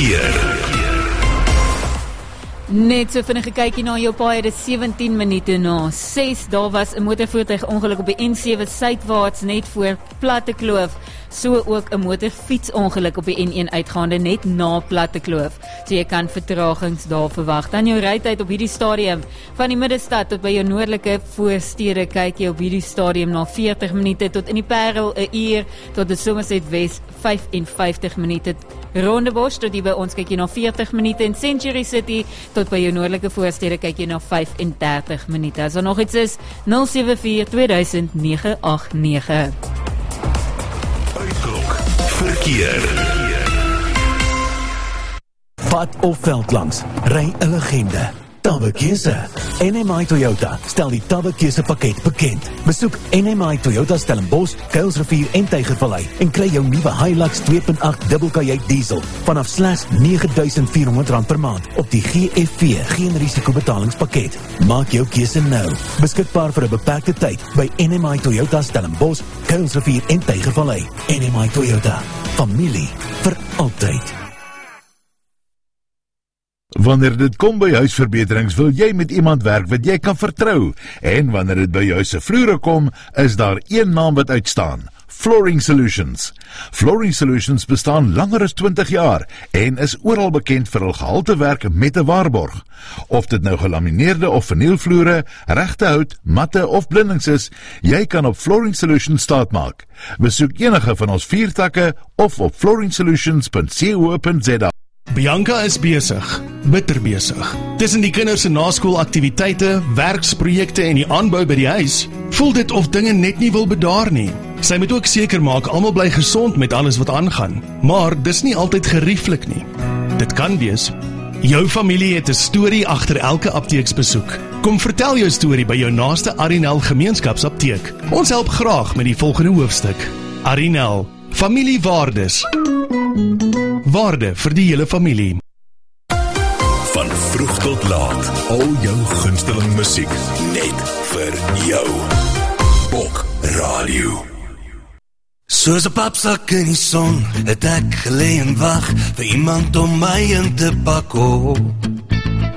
verkeer. Net so vinnige kykie na jou paai, dit is 17 minute na 6. Daar was 'n motorvoertuig ongeluk op die N7 suidwaarts net voor Platte Kloof. So ook 'n motorfietsongeluk op die N1 uitgaande net na Platte Kloof. So jy kan vertragings daar verwag. Dan jou rytyd op hierdie stadium van die middestad tot by jou noordelike voorstede kyk jy op hierdie stadium na 40 minute tot in die Parel 'n uur tot die Somerset West 55 minute. Rondebosch tot hier by ons kyk jy na 40 minute en Century City tot by jou noordelike voorstede kyk jy na 35 minute. As daar nog iets is, 074 2000 989. Uitklok verkeer. Pad of veld langs, ry 'n legende. Tabekeuse. NMI Toyota stel die Tabekeuse pakket bekend. Besoek NMI Toyota Stellenbosch, Kuilsrivier en Tygervallei en kry jou nuwe Hilux 2.8 dubbelkajuit diesel vanaf slegs R9.400 per maand op die GFV geen risiko betalingspakket. Maak jou keuse nou. Beskikbaar vir 'n beperkte tyd by NMI Toyota Stellenbosch, Kuilsrivier en Tygervallei. NMI Toyota. Familie vir altyd. Wanneer dit kom by huisverbeterings, wil jy met iemand werk wat jy kan vertrou. En wanneer dit by jou se vloere kom, is daar een naam wat uitstaan: Flooring Solutions. Flooring Solutions bestaan langer as 20 jaar en is oral bekend vir hul gehaltewerk met 'n waarborg. Of dit nou gelamineerde of vernielvloere, regte hout, matte of blindings is, jy kan op Flooring Solutions staatmaak. Besoek enige van ons 4 takke of op flooringsolutions.co.za. Bianca is besig, bitter besig. Tussen die kinders se naskoolaktiwiteite, werksprojekte en die aanbou by die huis, voel dit of dinge net nie wil bedaar nie. Sy moet ook seker maak almal bly gesond met alles wat aangaan, maar dis nie altyd gerieflik nie. Dit kan wees. Jou familie het 'n storie agter elke apteeksbesoek. Kom vertel jou storie by jou naaste Arinel gemeenskapsapteek. Ons help graag met die volgende hoofstuk. Arinel, familiewaardes. Waarde vir die hele familie. Van vroeg tot laat, al jou gunsteling musiek, net vir jou. Bok Radio. Soos 'n papsak in die son, het ek gelê en wag vir iemand om my in te pak op.